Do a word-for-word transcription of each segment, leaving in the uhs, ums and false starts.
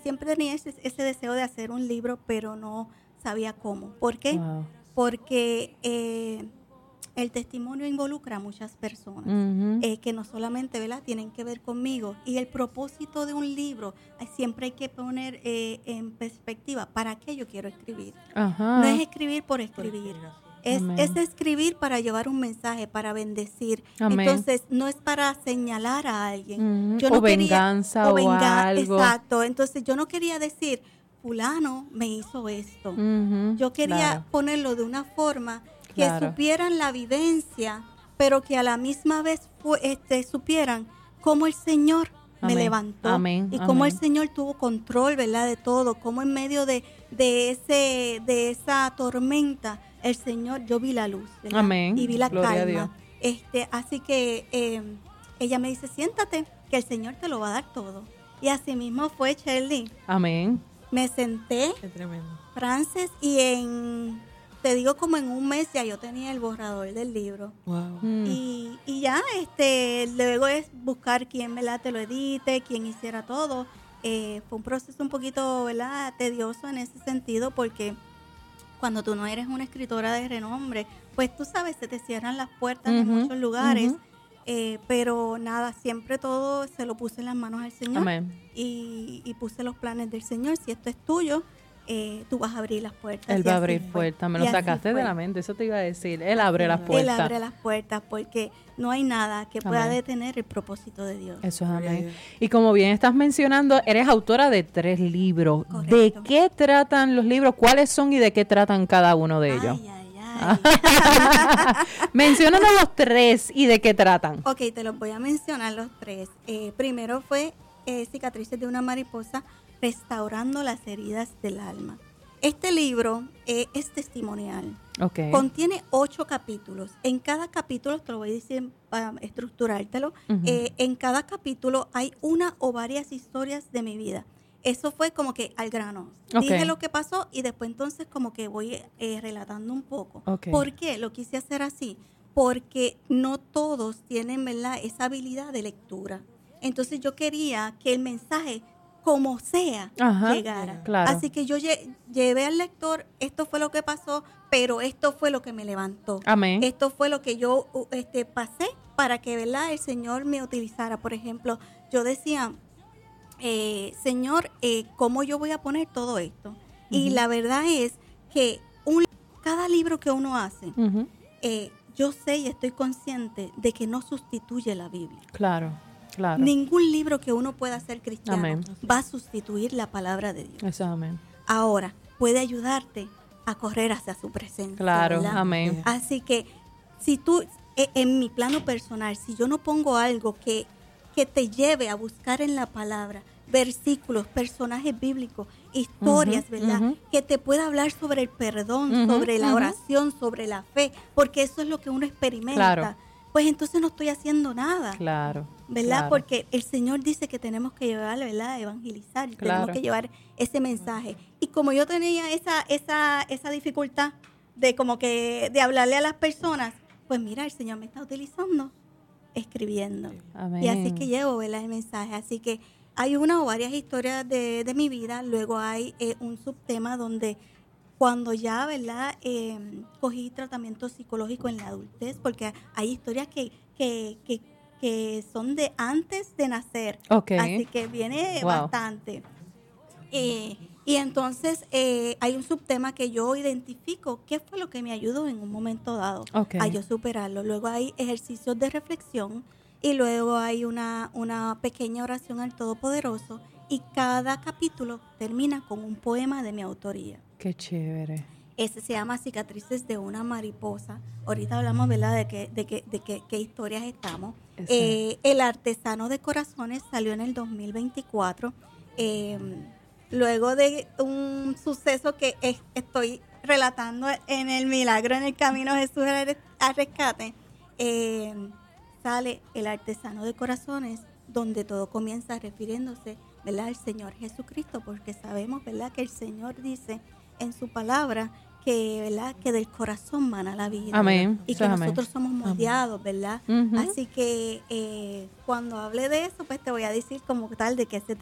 siempre tenía ese, ese deseo de hacer un libro, pero no sabía cómo. ¿Por qué? Wow. Porque eh, el testimonio involucra a muchas personas, Uh-huh. eh, que no solamente, ¿verdad?, tienen que ver conmigo. Y el propósito de un libro, eh, siempre hay que poner eh, en perspectiva, ¿para qué yo quiero escribir? Ajá. No es escribir por escribir. Es, Amén. es escribir para llevar un mensaje, para bendecir. Amén. Entonces, no es para señalar a alguien. Uh-huh. Yo no o quería, venganza o, venga, algo. Exacto. Entonces, yo no quería decir, fulano me hizo esto. Uh-huh. Yo quería Claro. ponerlo de una forma que Claro. supieran la vivencia, pero que a la misma vez fue, este, supieran cómo el Señor me Amén. levantó Amén. y cómo Amén. el Señor tuvo control, ¿verdad?, de todo, cómo en medio de, de ese de esa tormenta el Señor, yo vi la luz, ¿verdad? Amén. Y vi la Gloria a Dios. calma. Este, así que eh, ella me dice, siéntate, que el Señor te lo va a dar todo. Y así mismo fue, Shirley. Amén. Me senté, Qué tremendo. Frances, y en, te digo, como en un mes ya yo tenía el borrador del libro. Wow. Mm. Y, y ya, este, luego es buscar quién, ¿verdad?, te lo edite, quién hiciera todo. Eh, fue un proceso un poquito, ¿verdad?, tedioso en ese sentido, porque cuando tú no eres una escritora de renombre, pues tú sabes, se te cierran las puertas en Uh-huh. muchos lugares. Uh-huh. Eh, pero nada, siempre todo se lo puse en las manos al Señor. Amén. Y, y puse los planes del Señor. Si esto es tuyo, eh, tú vas a abrir las puertas. Él Y va a así abrir fue. puertas. Me Y lo así sacaste de fue. la mente. Eso te iba a decir. Él abre las Él puertas. Él abre las puertas porque no hay nada que pueda Amén. detener el propósito de Dios. Eso es Gloria a amén. Dios. Y como bien estás mencionando, eres autora de tres libros. Correcto. ¿De qué tratan los libros? ¿Cuáles son y de qué tratan cada uno de ellos? Ay, ay, ay. Menciónanos los tres y de qué tratan. Ok, te los voy a mencionar los tres. Eh, primero fue eh, Cicatrices de una mariposa, restaurando las heridas del alma. Este libro eh, es testimonial. Ok. Contiene ocho capítulos. En cada capítulo, te lo voy a decir para estructurártelo, Ujú. eh, en cada capítulo hay una o varias historias de mi vida. Eso fue como que al grano. Ok. Dije lo que pasó y después entonces como que voy eh, relatando un poco. Ok. ¿Por qué lo quise hacer así? Porque no todos tienen, ¿verdad?, esa habilidad de lectura. Entonces yo quería que el mensaje, como sea, Ajá. llegara. Claro. Así que yo lle- llevé al lector, esto fue lo que pasó, pero esto fue lo que me levantó. Amén. Esto fue lo que yo uh, este, pasé para que, ¿verdad?, el Señor me utilizara. Por ejemplo, yo decía, eh, Señor, eh, ¿cómo yo voy a poner todo esto? Y Ujú. la verdad es que un, cada libro que uno hace, Ujú. eh, yo sé y estoy consciente de que no sustituye la Biblia. Claro, claro. Ningún libro que uno pueda hacer cristiano Amén. va a sustituir la palabra de Dios. Eso es amén. Ahora, puede ayudarte a correr hacia su presencia. Claro, ¿verdad? amén. Así que, si tú, eh, en mi plano personal, si yo no pongo algo que, que te lleve a buscar en la palabra versículos, personajes bíblicos, historias, Ujú, ¿verdad?, ujú. que te pueda hablar sobre el perdón, Ujú, sobre la ujú. oración, sobre la fe, porque eso es lo que uno experimenta. Claro. Pues entonces no estoy haciendo nada. Claro. ¿Verdad? claro. Porque el Señor dice que tenemos que llevar, ¿verdad?, evangelizar, Claro. tenemos que llevar ese mensaje. Y como yo tenía esa esa esa dificultad de como que de hablarle a las personas, pues mira, el Señor me está utilizando escribiendo. Amén. Y así que llevo, ¿verdad?, el mensaje. Así que hay una o varias historias de, de mi vida, luego hay eh, un subtema donde cuando ya, ¿verdad?, eh, cogí tratamiento psicológico en la adultez, porque hay historias que, que, que, que son de antes de nacer. Ok. Así que viene Wow. bastante. Eh, y entonces eh, hay un subtema que yo identifico qué fue lo que me ayudó en un momento dado Ok. a yo superarlo. Luego hay ejercicios de reflexión y luego hay una, una pequeña oración al Todopoderoso y cada capítulo termina con un poema de mi autoría. Qué chévere. Ese se llama Cicatrices de una mariposa. Ahorita hablamos, ¿verdad?, de qué de que, de que, qué historias estamos. Eso. Eh, El artesano de corazones salió en el dos mil veinticuatro. Eh, luego de un suceso que es- estoy relatando en el milagro en el camino Jesús al al rescate, eh, sale El artesano de corazones, donde todo comienza refiriéndose, ¿verdad?, al Señor Jesucristo, porque sabemos, ¿verdad?, que el Señor dice en su palabra que, ¿verdad?, que del corazón mana la vida. Amén. Y Eso que es amén. nosotros somos moldeados, ¿verdad? Ujú. Así que eh, cuando hable de eso, pues te voy a decir como tal de qué se trata.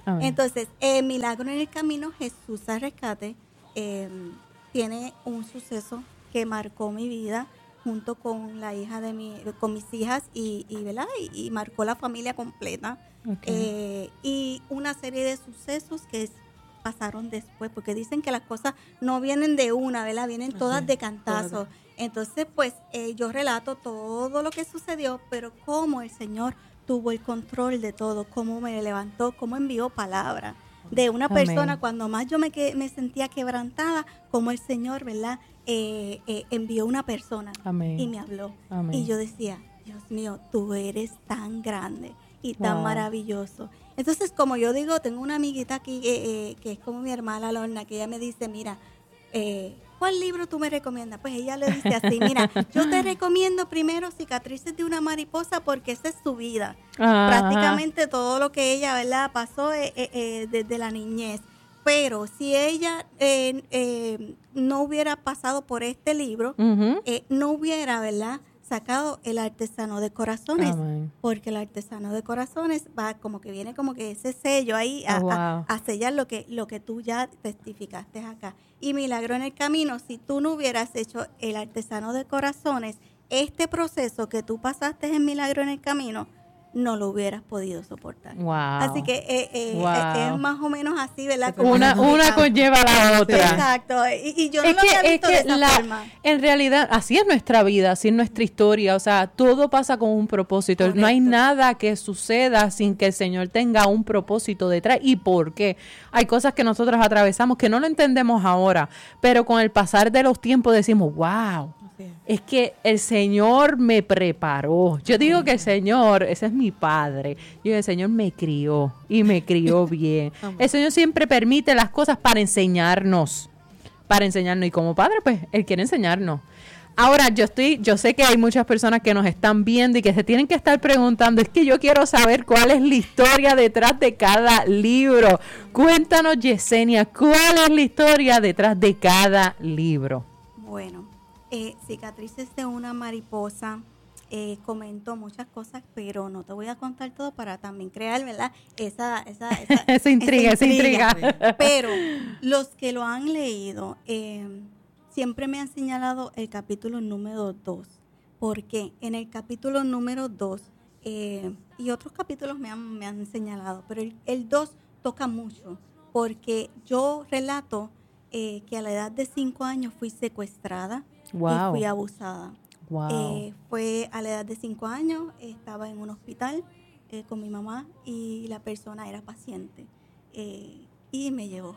Amén. Entonces, eh, Milagro en el Camino, Jesús al Rescate, eh, tiene un suceso que marcó mi vida junto con la hija de mi, con mis hijas y, y ¿verdad? Y, y marcó la familia completa. Okay. Eh, y una serie de sucesos que es, pasaron después, porque dicen que las cosas no vienen de una, ¿verdad? Vienen todas Así, de cantazo. todas. Entonces, pues eh, yo relato todo lo que sucedió, pero cómo el Señor tuvo el control de todo, cómo me levantó, cómo envió palabra de una Amén. persona cuando más yo me, que, me sentía quebrantada, como el Señor, ¿verdad? Eh, eh, envió una persona Amén. y me habló. Amén. Y yo decía, Dios mío, tú eres tan grande y tan Wow. maravilloso. Entonces, como yo digo, tengo una amiguita aquí eh, eh, que es como mi hermana Lorna, que ella me dice, mira, eh, ¿cuál libro tú me recomiendas? Pues ella le dice así, mira, yo te recomiendo primero Cicatrices de una mariposa porque esa es su vida. Ajá. Prácticamente todo lo que ella, ¿verdad? Pasó eh, eh, eh, desde la niñez. Pero si ella eh, eh, no hubiera pasado por este libro, Ujú. eh, no hubiera, ¿verdad?, sacado El Artesano de Corazones, Amén. porque El Artesano de Corazones va como que viene como que ese sello ahí a, Oh, a- wow. a sellar lo que, lo que tú ya testificaste acá. Y Milagro en el Camino, si tú no hubieras hecho El Artesano de Corazones, este proceso que tú pasaste en Milagro en el Camino, no lo hubieras podido soportar. Wow. Así que eh, eh, Wow. eh, es más o menos así, ¿verdad? Una- Una, Como- una conlleva a la otra. Exacto. Y, y yo no Es lo que, había es visto de que esa la, forma. en realidad así es nuestra vida, así es nuestra historia, o sea, todo pasa con un propósito. No hay Correcto. nada que suceda sin que el Señor tenga un propósito detrás. ¿Y por qué? Hay cosas que nosotros atravesamos que no lo entendemos ahora, pero con el pasar de los tiempos decimos, wow. Así es. Es que el Señor me preparó. Yo digo que el Señor, ese es mi padre. Yo digo, el Señor me crió y me crió bien. Amén. El Señor siempre permite las cosas para enseñarnos. Para enseñarnos. Y como padre, pues, Él quiere enseñarnos. Ahora, yo estoy, yo sé que hay muchas personas que nos están viendo y que se tienen que estar preguntando, es que yo quiero saber cuál es la historia detrás de cada libro. Cuéntanos, Yesenia, ¿cuál es la historia detrás de cada libro? Bueno, eh, Cicatrices de una mariposa, eh, comento muchas cosas, pero no te voy a contar todo para también crear, ¿verdad? Esa, esa, esa, Esa intriga, esa intriga. Pero los que lo han leído eh, siempre me han señalado el capítulo número dos, porque en el capítulo número dos, eh, y otros capítulos me han, me han señalado, pero el, el dos toca mucho, porque yo relato eh, que a la edad de cinco años fui secuestrada Wow. y fui abusada. Wow. Eh, fue a la edad de cinco años, estaba en un hospital eh, con mi mamá y la persona era paciente eh, y me llevó.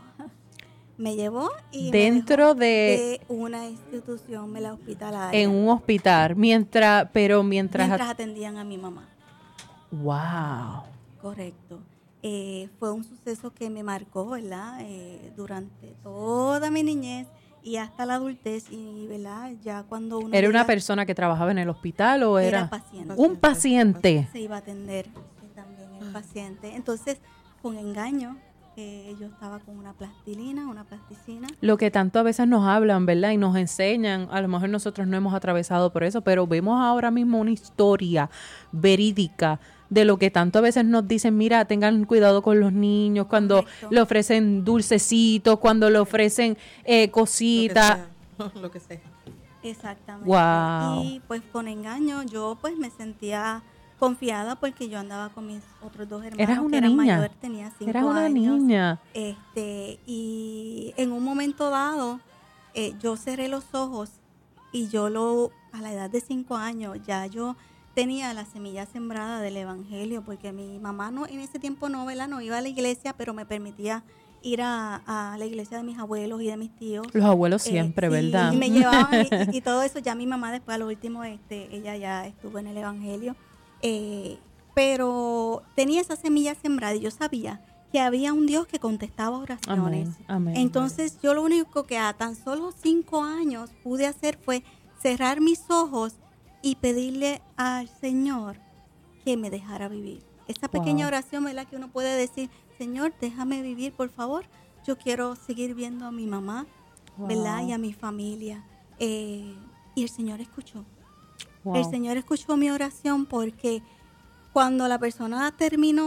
Me llevó y Dentro me dejó de- de una institución me la hospitalaria, En un hospital, mientras, pero mientras, mientras atendían a mi mamá. wow. Correcto. Eh, fue un suceso que me marcó, ¿verdad? Eh, durante toda mi niñez y hasta la adultez y, ¿verdad? Ya cuando uno ¿Era una llega, persona que trabajaba en el hospital o era era, paciente. un paciente? Se iba a atender eh, también el paciente. Entonces, con engaño, eh, yo estaba con una plastilina, una plasticina. Lo que tanto a veces nos hablan, ¿verdad? Y nos enseñan, a lo mejor nosotros no hemos atravesado por eso, pero vemos ahora mismo una historia verídica de lo que tanto a veces nos dicen, mira, tengan cuidado con los niños, cuando Correcto. le ofrecen dulcecitos, cuando le ofrecen eh, cositas. Lo que sea. Lo que sea. Exactamente. Wow. Y pues con engaño yo pues me sentía confiada porque yo andaba con mis otros dos hermanos. Eras una que eran niña. mayores, tenía cinco Eras una años. niña. Este, y en un momento dado, eh, yo cerré los ojos y yo lo, a la edad de cinco años, ya yo tenía la semilla sembrada del evangelio, porque mi mamá no, en ese tiempo no, ¿verdad? No iba a la iglesia, pero me permitía ir a, a la iglesia de mis abuelos y de mis tíos. Los abuelos Eh, siempre, sí, ¿verdad? Y me llevaban y, y- y todo eso. Ya mi mamá después a lo último, este, ella ya estuvo en el evangelio. Eh, pero tenía esa semilla sembrada y yo sabía que había un Dios que contestaba oraciones. Amén, amén. Entonces yo lo único que a tan solo cinco años pude hacer fue cerrar mis ojos y pedirle al Señor que me dejara vivir. Esa pequeña Wow. oración, ¿verdad? Que uno puede decir, Señor, déjame vivir, por favor. Yo quiero seguir viendo a mi mamá, ¿verdad? Wow. Y a mi familia. Eh, y el Señor escuchó. Wow. El Señor escuchó mi oración porque cuando la persona terminó,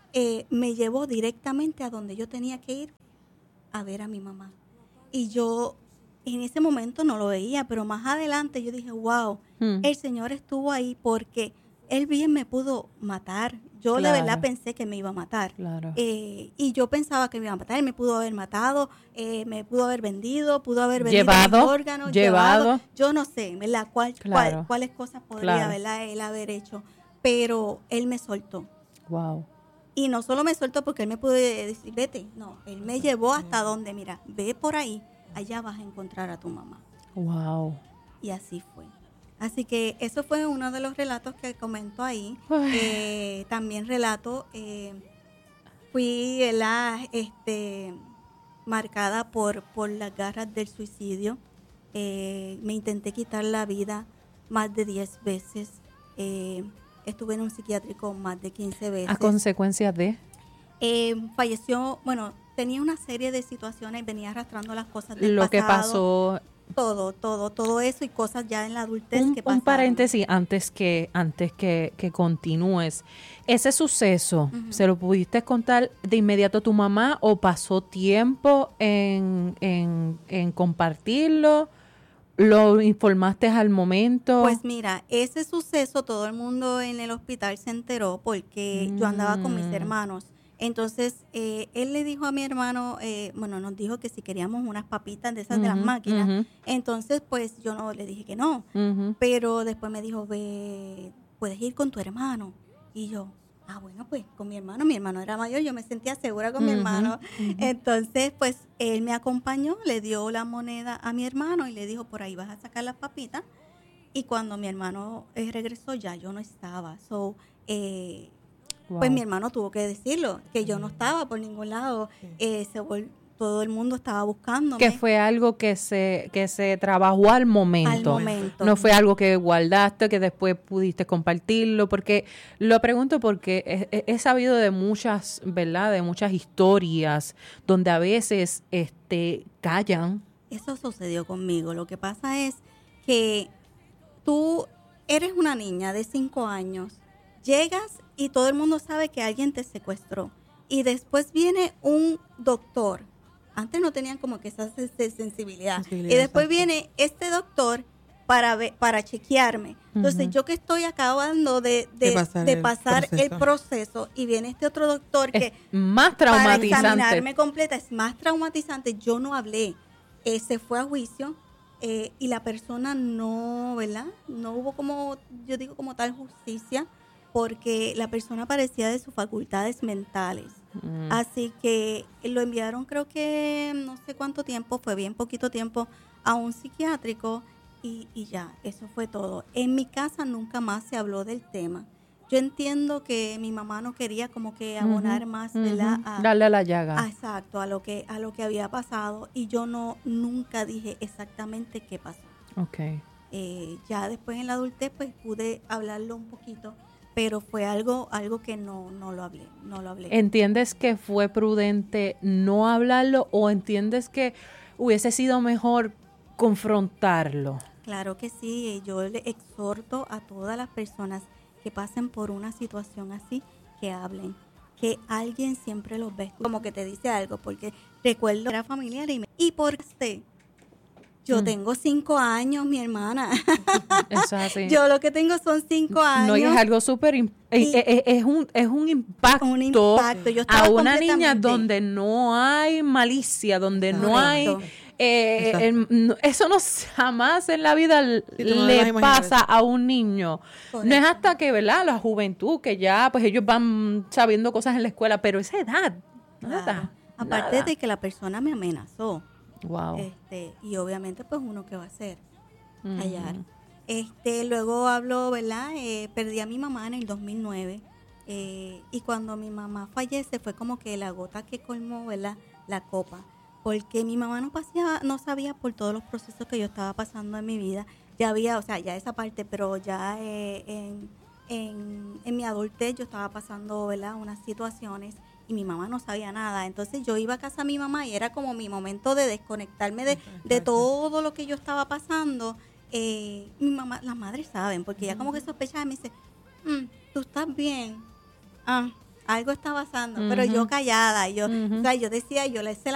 eh, me llevó directamente a donde yo tenía que ir a ver a mi mamá. Y yo en ese momento no lo veía, pero más adelante yo dije, wow, Hmm. el Señor estuvo ahí porque Él bien me pudo matar. Yo Claro. de verdad pensé que me iba a matar. Claro. Eh, y yo pensaba que me iba a matar. Él me pudo haber matado, eh, me pudo haber vendido, pudo haber vendido Llevado, mis órganos, llevado. llevado. Yo no sé, ¿verdad? ¿Cuál, Claro. cuál, cuáles cosas podría, Claro. ¿verdad? Él haber hecho. Pero Él me soltó. Wow. Y no solo me soltó porque Él me pudo decir, vete. No, Él me llevó hasta donde, mira, ve por ahí, allá vas a encontrar a tu mamá. Wow. Y así fue. Así que eso fue uno de los relatos que comento ahí. Eh, también relato, eh, fui la, este, marcada por, por las garras del suicidio. Eh, me intenté quitar la vida más de diez veces. Eh, estuve en un psiquiátrico más de quince veces. ¿A consecuencia de? Eh, falleció, bueno, tenía una serie de situaciones, venía arrastrando las cosas del Lo pasado. que pasó. Todo, todo, todo eso y cosas ya en la adultez Un, que un pasaron. paréntesis antes que antes que, que continúes. Ese suceso, Ujú. ¿se lo pudiste contar de inmediato a tu mamá o pasó tiempo en, en, en compartirlo? ¿Lo informaste al momento? Pues mira, ese suceso todo el mundo en el hospital se enteró porque yo andaba con mis Mm. hermanos. Entonces, eh, él le dijo a mi hermano, eh, bueno, nos dijo que si queríamos unas papitas de esas de las Ujú, máquinas. ujú. Entonces, pues yo no le dije que no. Ujú. Pero después me dijo, ve, puedes ir con tu hermano. Y yo, ah, bueno, pues con mi hermano. Mi hermano era mayor, yo me sentía segura con mi Ujú, hermano. ujú. Entonces, pues él me acompañó, le dio la moneda a mi hermano y le dijo, por ahí vas a sacar las papitas. Y cuando mi hermano eh, regresó, ya yo no estaba. So, eh, Wow. pues mi hermano tuvo que decirlo, que yo no estaba por ningún lado. Eh, se vol- todo el mundo estaba buscándome. Que fue algo que se que se trabajó al momento. Al momento. No fue algo que guardaste, que después pudiste compartirlo, porque lo pregunto porque he, he- he sabido de muchas, ¿verdad? De muchas historias donde a veces este callan. Eso sucedió conmigo. Lo que pasa es que tú eres una niña de cinco años, llegas y todo el mundo sabe que alguien te secuestró. Y después viene un doctor. Antes no tenían como que esa sen- sen- sensibilidad. Sensibilidad, Y después exacto. viene este doctor para ver, para chequearme. Entonces Ujú. yo que estoy acabando de, de, De pasar de el pasar el proceso. proceso y viene este otro doctor Es que más para traumatizante. examinarme completa es más traumatizante. Yo no hablé. Eh, se fue a juicio eh, y la persona no, ¿verdad? No hubo como, yo digo como tal justicia porque la persona parecía de sus facultades mentales. Mm. Así que lo enviaron creo que no sé cuánto tiempo, fue bien poquito tiempo, a un psiquiátrico y, y ya, eso fue todo. En mi casa nunca más se habló del tema. Yo entiendo que mi mamá no quería como que abonar Ujú, más, ujú. ¿verdad? A- Darle a la llaga. Ah, exacto, a lo que a lo que había pasado y yo no nunca dije exactamente qué pasó. Ok. Eh, ya después en la adultez pues pude hablarlo un poquito, pero fue algo algo que no no lo hablé, no lo hablé. ¿Entiendes que fue prudente no hablarlo o entiendes que hubiese sido mejor confrontarlo? Claro que sí, yo le exhorto a todas las personas que pasen por una situación así que hablen, que alguien siempre los ve como que te dice algo, porque recuerdo que era familiar y, me, y por qué yo Mm. tengo cinco años, mi hermana. Eso es así. Yo lo que tengo son cinco años. No, y es algo súper, im- eh, Y- eh, eh, es, un, es un impacto, Un impacto. Yo estaba a una niña completamente- donde no hay malicia, donde no hay, Correcto. eh, Exacto. el- no- eso no jamás en la vida l- Sí, tú no te vas a le imaginar pasa eso. a un niño. No es Correcto. hasta que, ¿verdad? La juventud, que ya, pues ellos van sabiendo cosas en la escuela, pero esa edad, nada, Claro. Aparte nada. de que la persona me amenazó. Wow. Este, y obviamente pues uno qué va a hacer, callar. Ujú. Este, luego hablo, ¿verdad? Eh, perdí a mi mamá en el dos mil nueve eh, y cuando mi mamá fallece fue como que la gota que colmó, ¿verdad? La copa, porque mi mamá no pasaba, no sabía por todos los procesos que yo estaba pasando en mi vida. Ya había, o sea, ya esa parte, pero ya eh, en, en, en mi adultez yo estaba pasando, ¿verdad? Unas situaciones y mi mamá no sabía nada. Entonces yo iba a casa de mi mamá y era como mi momento de desconectarme de, de todo lo que yo estaba pasando. Eh, mi mamá, las madres saben, porque ya como que sospechaba y me dice, "Mm, tú estás bien. Ah, algo está pasando, pero yo callada, yo, o sea, yo decía, yo le hice